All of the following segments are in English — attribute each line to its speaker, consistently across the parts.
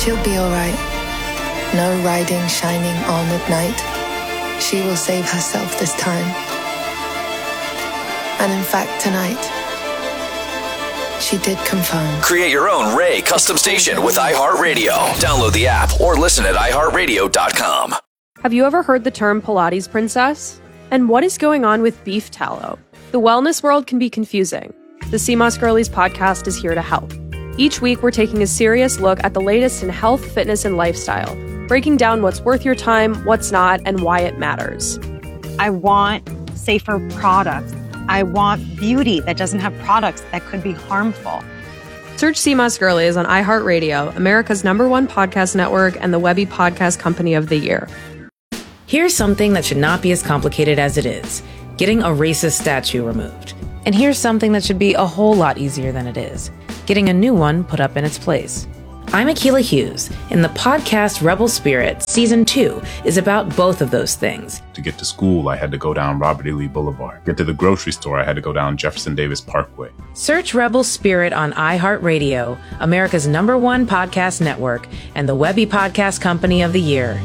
Speaker 1: She'll be all right. No riding shining armored knight. She will save herself this time. And in fact, tonight, she did confirm.
Speaker 2: Create your own Ray custom station with iHeartRadio. Download the app or listen at iHeartRadio.com.
Speaker 3: Have you ever heard the term Pilates princess? And what is going on with beef tallow? The wellness world can be confusing. The CMOS Girlies podcast is here to help. Each week, we're taking a serious look at the latest in health, fitness, and lifestyle, breaking down what's worth your time, what's not, and why it matters.
Speaker 4: I want safer products. I want beauty that doesn't have products that could be harmful.
Speaker 3: Search CMOS Girlies on iHeartRadio, America's #1 podcast network, and the Webby Podcast Company of the Year.
Speaker 5: Here's something that should not be as complicated as it is: getting a racist statue removed. And here's something that should be a whole lot easier than it is: getting a new one put up in its place. I'm Akilah Hughes, and the podcast Rebel Spirit Season 2 is about both of those things.
Speaker 6: To get to school, I had to go down Robert E. Lee Boulevard. Get to the grocery store, I had to go down Jefferson Davis Parkway.
Speaker 5: Search Rebel Spirit on iHeartRadio, America's #1 podcast network, and the Webby Podcast Company of the Year.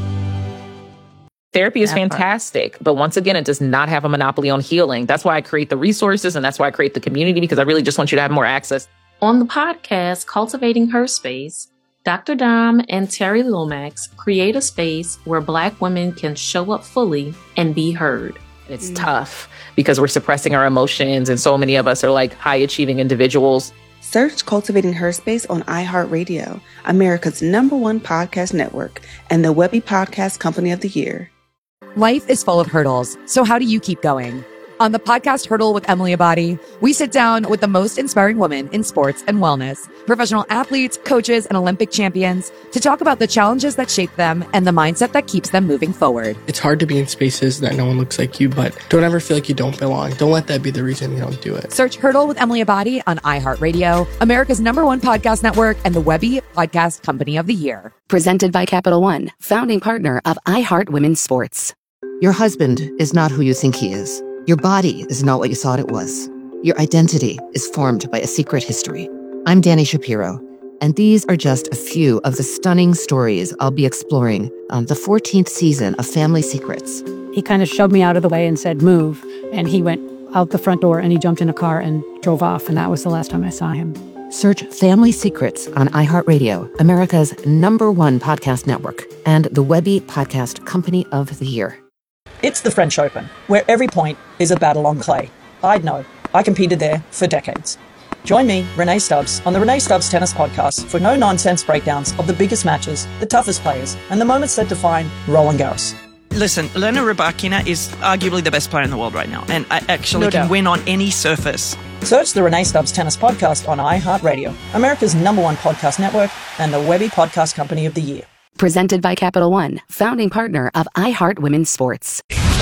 Speaker 7: Therapy is fantastic, but once again, it does not have a monopoly on healing. That's why I create the resources, and that's why I create the community, because I really just want you to have more access.
Speaker 8: On the podcast, Cultivating Her Space, Dr. Dom and Terry Lomax create a space where Black women can show up fully and be heard.
Speaker 7: It's tough because we're suppressing our emotions, and so many of us are like high-achieving individuals.
Speaker 9: Search Cultivating Her Space on iHeartRadio, America's #1 podcast network, and the Webby Podcast Company of the Year.
Speaker 10: Life is full of hurdles, so how do you keep going? On the podcast Hurdle with Emily Abadi, we sit down with the most inspiring women in sports and wellness, professional athletes, coaches, and Olympic champions to talk about the challenges that shape them and the mindset that keeps them moving forward.
Speaker 11: It's hard to be in spaces that no one looks like you, but don't ever feel like you don't belong. Don't let that be the reason you don't do it.
Speaker 10: Search Hurdle with Emily Abadi on iHeartRadio, America's #1 podcast network, and the Webby Podcast Company of the Year.
Speaker 12: Presented by Capital One, founding partner of iHeart Women's Sports.
Speaker 13: Your husband is not who you think he is. Your body is not what you thought it was. Your identity is formed by a secret history. I'm Danny Shapiro, and these are just a few of the stunning stories I'll be exploring on the 14th season of Family Secrets.
Speaker 14: He kind of shoved me out of the way and said, "Move." And he went out the front door and he jumped in a car and drove off. And that was the last time I saw him.
Speaker 13: Search Family Secrets on iHeartRadio, America's #1 podcast network, and the Webby Podcast Company of the Year.
Speaker 15: It's the French Open, where every point is a battle on clay. I'd know. I competed there for decades. Join me, Renee Stubbs, on the Renee Stubbs Tennis Podcast for no-nonsense breakdowns of the biggest matches, the toughest players, and the moments that define Roland Garros.
Speaker 16: Listen, Elena Rybakina is arguably the best player in the world right now, and I actually can win on any surface.
Speaker 15: Search the Renee Stubbs Tennis Podcast on iHeartRadio, America's #1 podcast network, and the Webby Podcast Company of the Year.
Speaker 12: Presented by Capital One, founding partner of iHeart Women's Sports.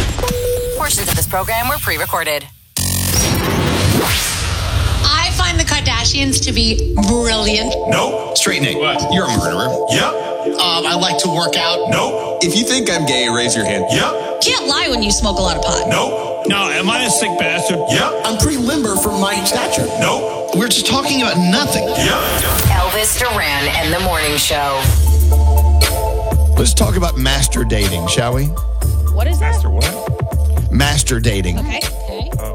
Speaker 17: Portions of this program were pre-recorded.
Speaker 18: I find the Kardashians to be brilliant.
Speaker 19: Nope. Straightening. What? You're a murderer. Yep. I like to work out. Nope. If you think I'm gay, raise your hand. Yep.
Speaker 18: Can't lie when you smoke a lot of pot.
Speaker 19: Nope. No, am I a sick bastard? Yep. I'm pretty limber for my stature. Nope. We're just talking about nothing. Yep.
Speaker 17: Elvis Duran and the Morning Show.
Speaker 19: Let's talk about master dating, shall we?
Speaker 18: What is that?
Speaker 6: Master what?
Speaker 19: Master dating.
Speaker 18: Okay.
Speaker 6: Oh.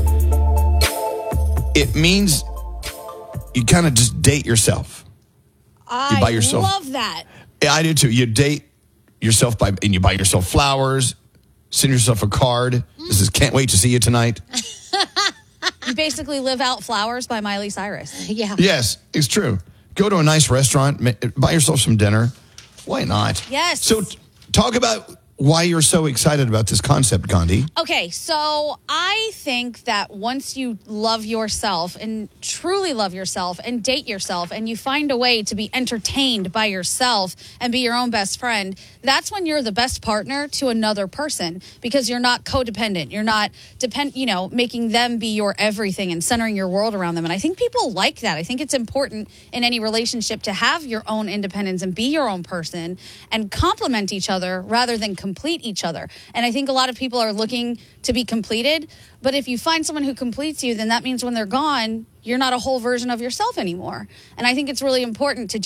Speaker 19: It means you kind of just date yourself. You buy yourself.
Speaker 18: Love that.
Speaker 19: Yeah, I do too. You date yourself and you buy yourself flowers, send yourself a card. This is "Can't wait to see you tonight."
Speaker 18: You basically live out Flowers by Miley Cyrus. Yeah.
Speaker 19: Yes, it's true. Go to a nice restaurant, buy yourself some dinner. Why not?
Speaker 18: Yes.
Speaker 19: So talk about why you're so excited about this concept, Gandhi.
Speaker 18: Okay, so I think that once you love yourself and truly love yourself and date yourself and you find a way to be entertained by yourself and be your own best friend, that's when you're the best partner to another person because you're not codependent. You're not making them be your everything and centering your world around them. And I think people like that. I think it's important in any relationship to have your own independence and be your own person and complement each other rather than complete each other. And I think a lot of people are looking to be completed, but if you find someone who completes you, then that means when they're gone, you're not a whole version of yourself anymore. And I think it's really important to just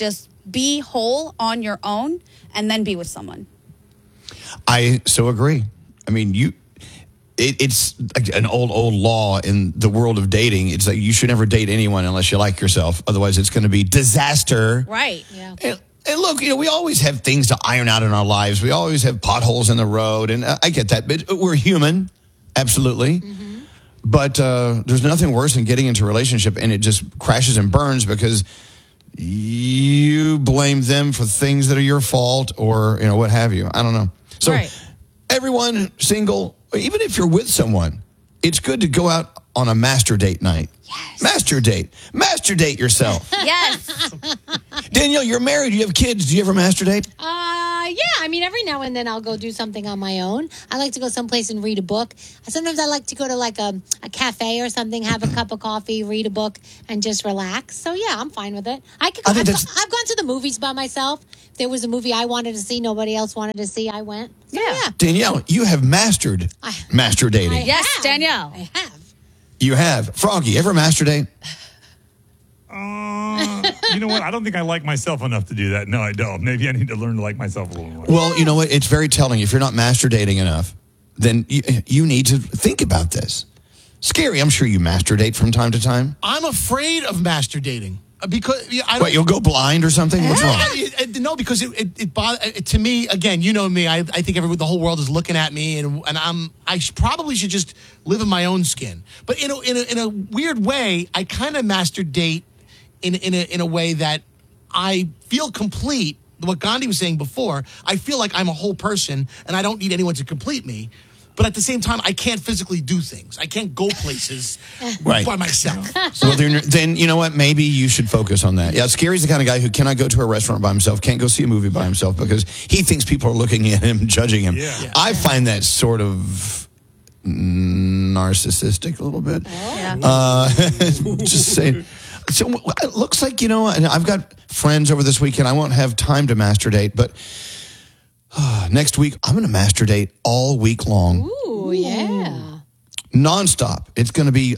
Speaker 18: be whole on your own and then be with someone.
Speaker 19: I so agree. I mean, it's like an old law in the world of dating. It's like you should never date anyone unless you like yourself. Otherwise, it's going to be disaster.
Speaker 18: Right. Yeah.
Speaker 19: And look, we always have things to iron out in our lives. We always have potholes in the road, and I get that. But we're human, absolutely. Mm-hmm. But there's nothing worse than getting into a relationship and it just crashes and burns because you blame them for things that are your fault or what have you. I don't know. So everyone single, even if you're with someone, it's good to go out on a master date night. Yes. Master date yourself.
Speaker 18: Yes.
Speaker 19: Danielle, you're married. You have kids. Do you ever master date?
Speaker 20: Yeah. I mean, every now and then I'll go do something on my own. I like to go someplace and read a book. Sometimes I like to go to like a cafe or something, have a cup of coffee, read a book, and just relax. So yeah, I'm fine with it. I've gone to the movies by myself. If there was a movie I wanted to see, nobody else wanted to see, I went. So, yeah.
Speaker 19: Danielle, you have mastered master dating.
Speaker 18: Yes, Danielle.
Speaker 20: I have.
Speaker 19: You have. Froggy, ever master date?
Speaker 21: You know what? I don't think I like myself enough to do that. No, I don't. Maybe I need to learn to like myself a little more.
Speaker 19: Well, you know what? It's very telling. If you're not master dating enough, then you need to think about this. Scary, I'm sure you master date from time to time.
Speaker 22: I'm afraid of master dating. Because
Speaker 19: you'll go blind or something? What's wrong?
Speaker 22: No, because it bothers to me. Again, you know me. I think the whole world is looking at me, and I probably should just live in my own skin. But in a weird way, I kind of master date in a way that I feel complete. What Gandhi was saying before, I feel like I'm a whole person, and I don't need anyone to complete me. But at the same time, I can't physically do things. I can't go places by myself.
Speaker 19: Well, then you know what? Maybe you should focus on that. Yeah, Scary's the kind of guy who cannot go to a restaurant by himself, can't go see a movie by himself because he thinks people are looking at him, judging him. Yeah. I find that sort of narcissistic a little bit. Just saying. So it looks like, and I've got friends over this weekend. I won't have time to master date, but next week, I'm going to master date all week long.
Speaker 20: Ooh, yeah.
Speaker 19: Nonstop. It's going to be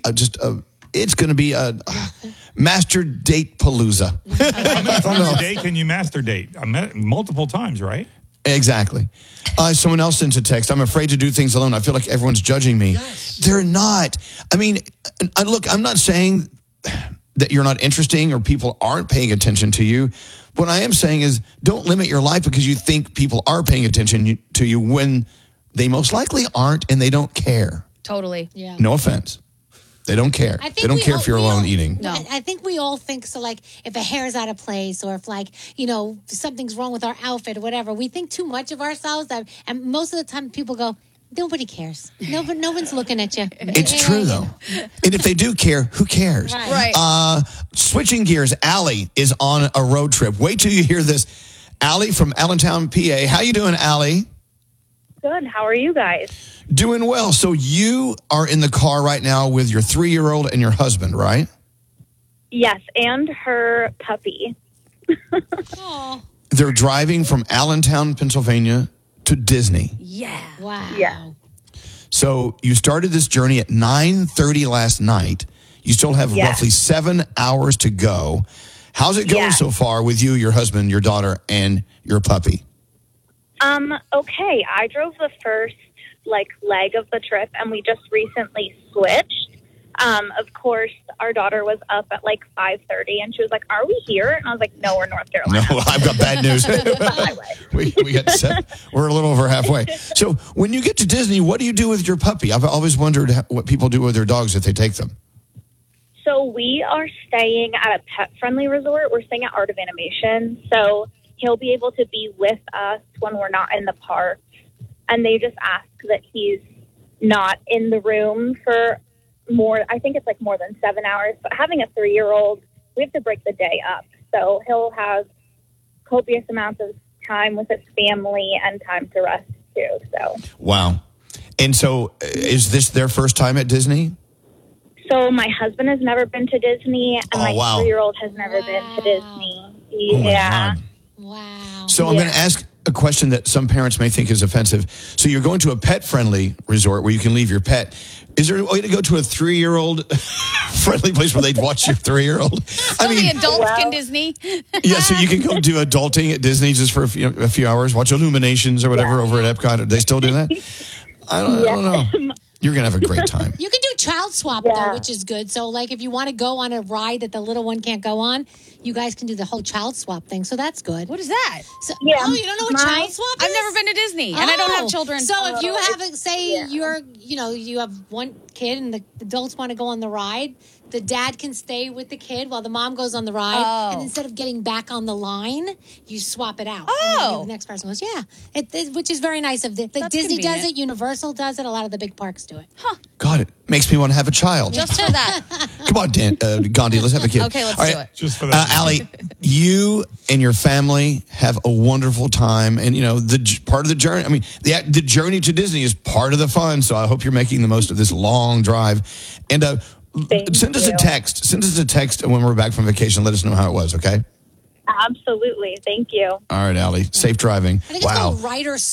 Speaker 19: a master date palooza.
Speaker 21: How many times a day can you master date? I met multiple times, right?
Speaker 19: Exactly. Someone else sends a text. I'm afraid to do things alone. I feel like everyone's judging me. Yes. They're not. I mean, look, I'm not saying that you're not interesting or people aren't paying attention to you. What I am saying is don't limit your life because you think people are paying attention to you when they most likely aren't and they don't care.
Speaker 18: Totally. Yeah.
Speaker 19: No offense. They don't care. They don't care if you're alone eating.
Speaker 20: No. I think we all think so, like, if a hair's out of place or if, like, something's wrong with our outfit or whatever, we think too much of ourselves. And most of the time people go, nobody cares. No one's looking at you.
Speaker 19: It's true, though. And if they do care, who cares?
Speaker 18: Right.
Speaker 19: Switching gears, Allie is on a road trip. Wait till you hear this. Allie from Allentown, PA. How you doing, Allie?
Speaker 23: Good. How are you guys?
Speaker 19: Doing well. So you are in the car right now with your 3-year-old and your husband, right?
Speaker 23: Yes, and her puppy.
Speaker 19: They're driving from Allentown, Pennsylvania to Disney.
Speaker 20: Yeah. Wow.
Speaker 23: Yeah.
Speaker 19: So you started this journey at 9:30 last night. You still have roughly 7 hours to go. How's it going so far with you, your husband, your daughter, and your puppy?
Speaker 23: Okay. I drove the first leg of the trip, and we just recently switched. Of course, our daughter was up at 5:30, and she was like, "Are we here?" And I was like, "No, we're in North Carolina."
Speaker 19: No, I've got bad news. we got set. We're a little over halfway. So when you get to Disney, what do you do with your puppy? I've always wondered what people do with their dogs if they take them.
Speaker 23: So we are staying at a pet-friendly resort. We're staying at Art of Animation, so he'll be able to be with us when we're not in the park. And they just ask that he's not in the room for more than 7 hours. But having a 3-year-old, we have to break the day up. So he'll have copious amounts of time with his family and time to rest too. So
Speaker 19: wow. And so is this their first time at Disney?
Speaker 23: So my husband has never been to Disney, and my 3-year-old has never been to Disney. Yeah.
Speaker 20: Wow.
Speaker 19: So I'm going to ask a question that some parents may think is offensive. So you're going to a pet-friendly resort where you can leave your pet. Is there a way to go to a 3-year-old friendly place where they'd watch your 3-year-old?
Speaker 18: Only adults can Disney.
Speaker 19: Yeah, so you can go do adulting at Disney just for a few hours, watch Illuminations or whatever over at Epcot. Do they still do that? I don't know. You're going to have a great time.
Speaker 20: You can do child swap, though, which is good. So, like, if you want to go on a ride that the little one can't go on, you guys can do the whole child swap thing. So that's good.
Speaker 18: What is that?
Speaker 20: So, Oh, you don't know what child swap is?
Speaker 18: I've never been to Disney, and I don't have children.
Speaker 20: So if you have, you have one kid and the adults want to go on the ride, the dad can stay with the kid while the mom goes on the ride. And instead of getting back on the line, you swap it out. And the next person goes, which is very nice of the Disney does it, Universal does it, a lot of the big parks do it.
Speaker 19: God, it makes me want to have a child.
Speaker 18: Just for that.
Speaker 19: Come on, Gandhi, let's have a kid.
Speaker 18: Okay, let's do it.
Speaker 21: Just for that.
Speaker 19: Allie, you and your family have a wonderful time. And, the part of the journey, I mean, the journey to Disney is part of the fun. So I hope you're making the most of this long drive. And send us a text. Send us a text when we're back from vacation. Let us know how it was, okay?
Speaker 23: Absolutely. Thank you.
Speaker 19: All right, Allie. Safe driving.
Speaker 20: I think it's called Rider